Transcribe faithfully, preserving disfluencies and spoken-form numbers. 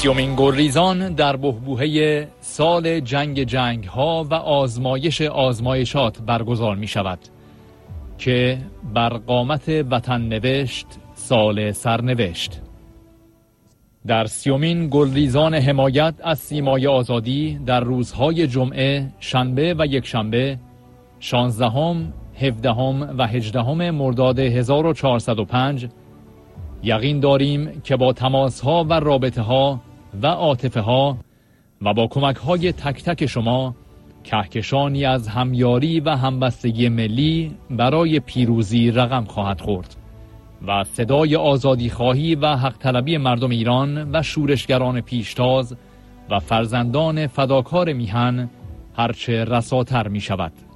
سیومین گلریزان در بحبوحه سال جنگ جنگ ها و آزمایش آزمایشات برگزار می شود که بر قامت وطن نوشت سال سرنوشت. در سیومین گلریزان حمایت از سیمای آزادی در روزهای جمعه، شنبه و یکشنبه شانزدهم، هفدهم و هجدهم مرداد هزار و چهارصد و پنج یقین داریم که با تماس‌ها و رابطه‌ها و عاطفه‌ها و با کمک‌های تک تک شما کهکشانی از همیاری و همبستگی ملی برای پیروزی رقم خواهد خورد و صدای آزادی خواهی و حق طلبی مردم ایران و شورشگران پیشتاز و فرزندان فداکار میهن هرچه رساتر می شود.